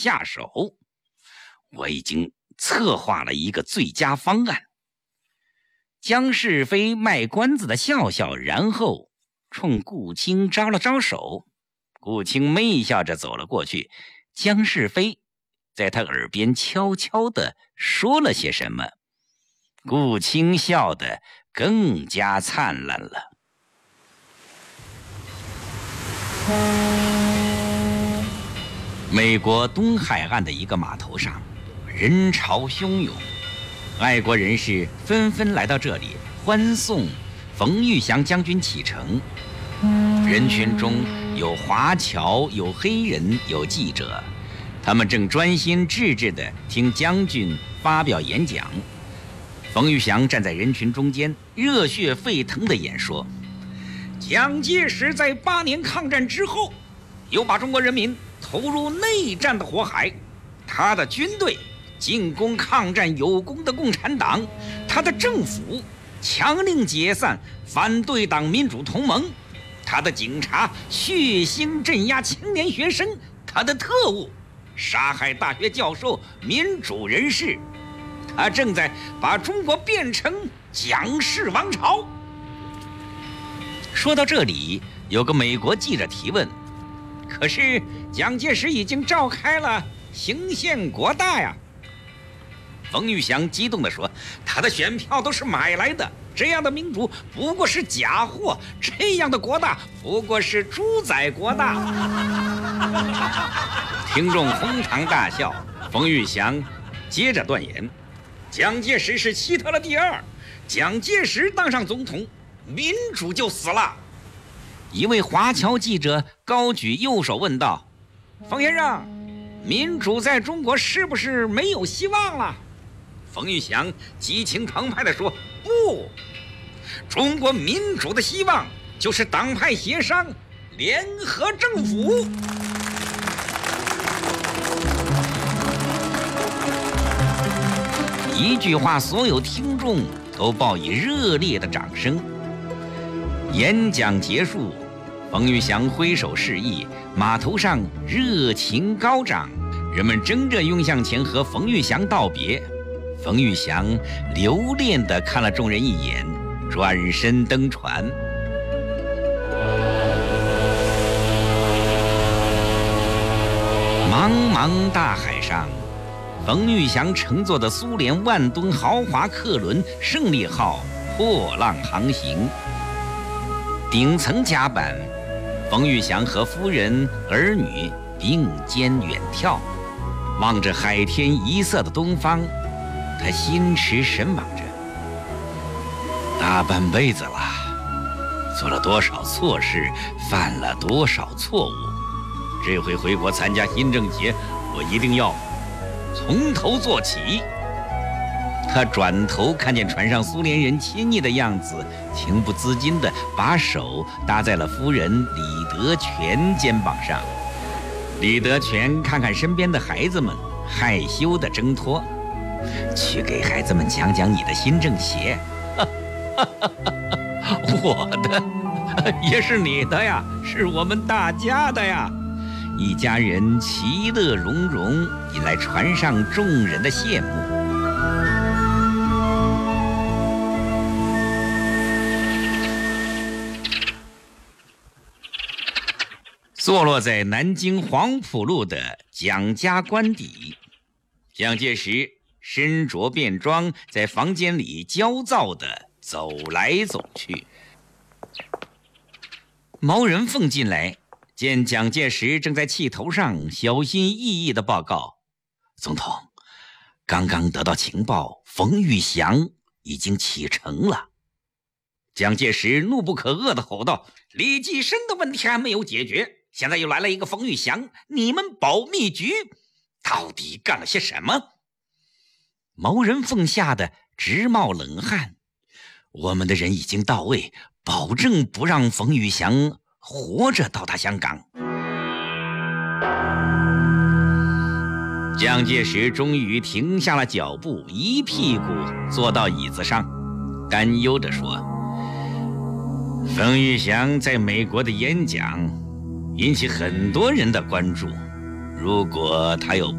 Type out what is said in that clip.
下手。我已经策划了一个最佳方案。姜世飞卖关子的笑笑，然后冲顾青招了招手。顾青媚笑着走了过去，姜世飞在他耳边悄悄地说了些什么。顾青笑得更加灿烂了。美国东海岸的一个码头上，人潮汹涌，爱国人士纷纷来到这里欢送冯玉祥将军启程。人群中有华侨，有黑人，有记者，他们正专心致志地听将军发表演讲。冯玉祥站在人群中间，热血沸腾地演说。蒋介石在8年抗战之后，又把中国人民投入内战的火海，他的军队进攻抗战有功的共产党，他的政府强令解散反对党民主同盟，他的警察血腥镇压青年学生，他的特务杀害大学教授、民主人士，他正在把中国变成蒋氏王朝。说到这里，有个美国记者提问：可是蒋介石已经召开了行宪国大呀。冯玉祥激动地说：他的选票都是买来的，这样的民主不过是假货，这样的国大不过是猪仔国大。听众哄堂大笑。冯玉祥接着断言：蒋介石是希特勒第2，蒋介石当上总统，民主就死了。一位华侨记者高举右手问道：冯先生，民主在中国是不是没有希望了？冯玉祥激情澎湃地说：不，中国民主的希望就是党派协商，联合政府。一句话，所有听众都报以热烈的掌声。演讲结束，冯玉祥挥手示意，码头上热情高涨，人们争着拥向前和冯玉祥道别。冯玉祥留恋地看了众人一眼，转身登船。茫茫大海上，冯玉祥乘坐的苏联万吨豪华客轮胜利号破浪航行。顶层甲板，冯玉祥和夫人儿女并肩远眺，望着海天一色的东方，他心驰神往着。大半辈子了，做了多少错事，犯了多少错误，这回回国参加新政节，我一定要从头做起。他转头看见船上苏联人亲昵的样子，情不自禁地把手搭在了夫人李德全肩膀上。李德全看看身边的孩子们，害羞地挣脱：去给孩子们讲讲你的新政协。我的也是你的呀，是我们大家的呀。一家人其乐融融，引来船上众人的羡慕。坐落在南京黄埔路的蒋家官邸，蒋介石身着便装，在房间里焦躁地走来走去。毛人凤进来，见蒋介石正在气头上小心翼翼地报告：总统，刚刚得到情报，冯玉祥已经启程了。蒋介石怒不可遏地吼道：李济深的问题还没有解决，现在又来了一个冯玉祥，你们保密局到底干了些什么？毛人凤吓得直冒冷汗。我们的人已经到位，保证不让冯玉祥活着到达香港。蒋介石终于停下了脚步，一屁股坐到椅子上，担忧地说：冯玉祥在美国的演讲引起很多人的关注，如果他有